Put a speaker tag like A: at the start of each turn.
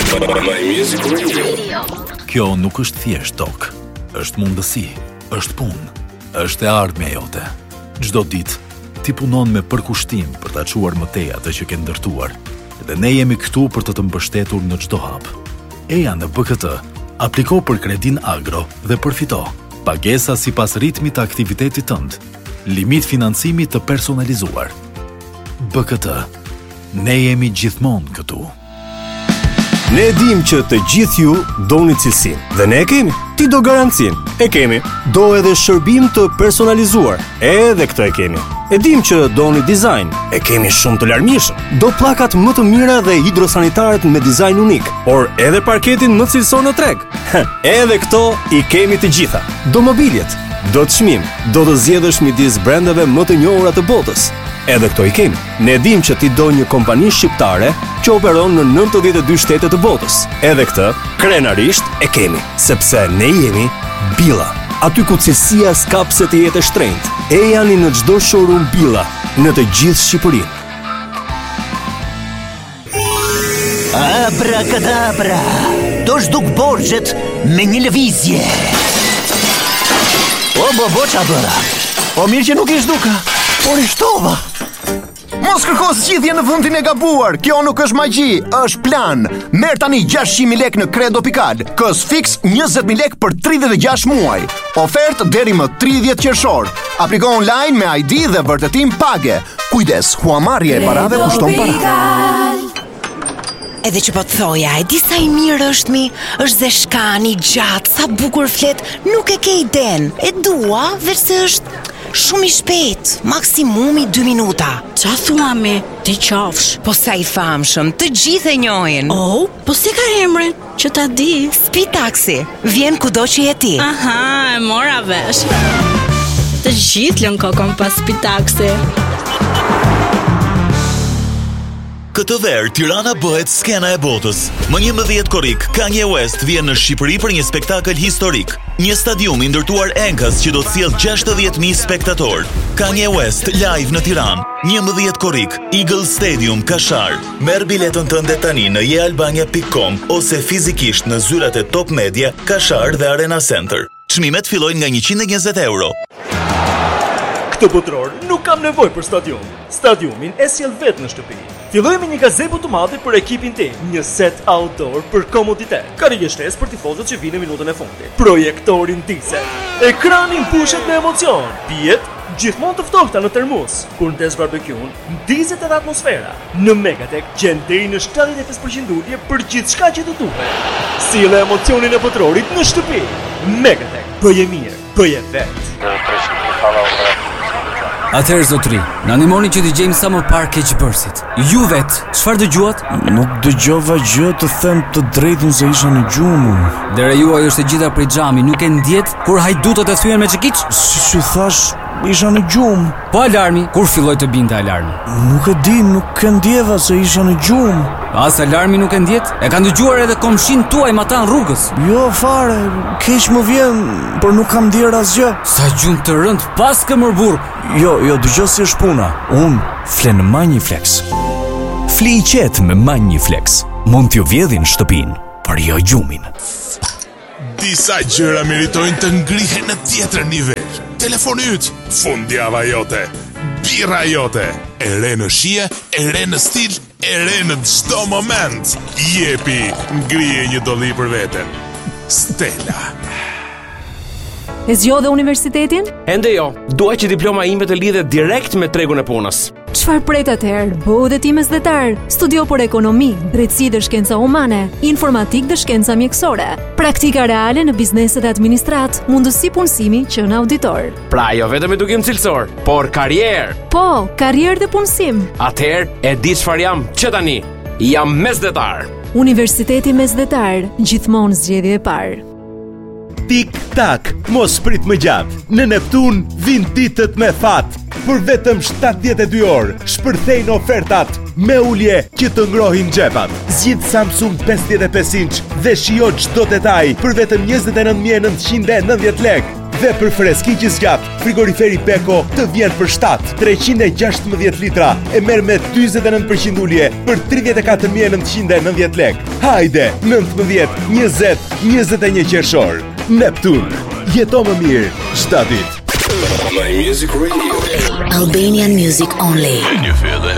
A: My Music Radio.
B: Kjo nuk është thjesht tok, është mundësi, është punë, është e ardhmja jote. Çdo ditë ti punon me përkushtim për ta çuar më tej atë që ke ndërtuar, dhe ne jemi këtu për të mbështetur në çdo hap. Eja në BKT apliko për kredin agro dhe përfito. Pagesa sipas ritmit të aktivitetit tënd. Limit financimi të personalizuar. BKT. Ne jemi gjithmonë këtu.
C: Ne e dim që të gjithë ju doni cilësinë dhe ne e kemi. Ti do garancinë, e kemi. Do edhe shërbim të personalizuar, edhe këtë e kemi. E dim që doni dizajn, e kemi shumë të larmishëm. Do pllakat më të mira dhe hidrosanitaret me dizajn unik, por edhe parketin më cilësor në treg. Edhe këto i kemi të gjitha. Do mobiljet, do të çmim, do të zgjedhësh midis brendeve më të njohura të botës. Edhe këto i kemi. Ne dim që ti do një kompani shqiptare që operon në 92 shtete të botës. Edhe këtë, krenarisht, e kemi, sepse ne jemi Billa. Aty ku cilësia s'ka pse të jetë e shtrenjtë. E janë në çdo showroom Billa, në të gjithë Shqipërinë.
D: Abracadabra, do zhduk borxhet me një lëvizje. Bo qa bëra? Po mirë që nuk i zhduka, por i shtova. Mos kërko zgjidhje në vendin e gabuar. Kjo nuk është magji, është plan. Merr tani 600.000 lek në Credo Picard. Kos fix 20.000 lek për 36 muaj. Ofertë deri më 30 qershor. Apliko online me ID dhe vërtetim page. Kujdes, huamarrja e parave kushton para.
E: Edhe që po të thoja, e di sa i mirë është mi, është zeshkani, gjatë, sa bukur flet, nuk e ke iden. E dua, verse është shumë i shpejt, maksimumi 2 minuta.
F: Qa thua mi, ti qafsh?
E: Po sa i famshëm, të gjithë e njohin.
F: Oh, po si ka emrin, që ta di?
E: Speed Taxi, vjen kudo që je ti.
F: Aha, e mora vesh. Të gjithë lën kokon pas Speed Taxi.
G: Këtë verë, Tirana bëhet skena e botës. Më 11 korrik, Kanye West vjen në Shqipëri për një spektakël historik. Një stadium i ndërtuar enkas që do të sjellë 60.000 spektatorë. Kanye West live në Tiranë, 11 korrik, Eagle Stadium, Kashar. Merr biletën tënde tani në jealbania.com ose fizikisht në zyrat e Top Media, Kashar dhe Arena Center. Çmimet fillojnë nga 120 euro.
H: Këtë botror nuk kam nevojë për stadium. Stadiumin e sjell vetë në shtëpi. Filloj me një gazebo të madhe për ekipin tim, një set outdoor për komoditet, karrige shtesë për tifozët që vinë në minutën e fundit, projektorin diesel, ekranin pushet me emocion, pijet gjithmonë të ftohta në termos, kur ndes barbecue-n, ndizet edhe atmosfera. Në Megatech gjen deri në 75% ulje për gjithçka që të duhet. Sille emocionin e botrorit në shtëpi. Megatech, bëje mirë, bëje vetë.
I: Atëherë zotri, në animoni që t'i gjejmë sa më parë keqbërësit. Ju vetë, çfarë dëgjuat?
J: Nuk dëgjova gjë, të them të drejtën se isha në gjumë.
I: Dera juaj është e gjitha prej xhami, nuk e ndjet kur hajdutët e thyen me çekiç?
J: Si thash, isha në gjumë.
I: Po alarmi, kur filloi të binte alarmi?
J: Nuk e di, nuk e ndjeva se isha në gjumë.
I: As alarmi nuk e ndjet? E kanë dëgjuar edhe komshin tuaj ma ta në rrugës?
J: Jo, fare, keq më vjen, por nuk kam ndjer asgjë.
I: Sa gjumë të rënd, pas ke mërbur.
J: Jo, dëgjoj si është puna. Unë fle në Magniflex.
K: Fli i qetë me Magniflex. Mund t'ju vjedhin shtëpinë, por jo gjumin.
L: Disa gjëra meritojnë të ngrihen në tjetër nivel. Telefoni yt, fundjava jote, birra jote, e re në shije, e re në stil, e re në çdo moment. Jepi, ngrije një dolli për veten. Stella.
M: E zgjodhe universitetin?
N: Ende jo, dua që diploma ime të lidhet direkt me tregun e punës.
M: Çfarë pret atëherë? Bëu dhe ti mesdhetar. Studio për ekonomi, drejtësi dhe shkenca humane, informatik dhe shkenca mjekësore, praktika reale në bizneset e administrat, mundësi punësimi që në auditor.
N: Pra jo vetëm edukim cilësor, por karrierë.
M: Po, karrierë dhe punësim.
N: Atëherë e di çfarë jam që tani. Jam mesdhetar.
M: Universiteti Mesdhetar, gjithmonë zgjedhje e parë.
O: Tik-tak, mos prit më gjatë. Në Neptun vin ditët me fat. Për vetëm 72 orë, shpërthejnë ofertat me ulje që të ngrohin xhepat. Zgjidh Samsung 55 inch dhe shijo çdo detaj për vetëm 29.990 lekë. Dhe për freski që zgjat, frigoriferi Beko të vjen për 316 litra e merr me 49% ulje për 34.990 lek. Hajde, 19, 20, 21 qershor. Neptun, jeto më mirë çdo ditë.
A: My Music Radio.
E: Albanian music only.
A: Can you feel that?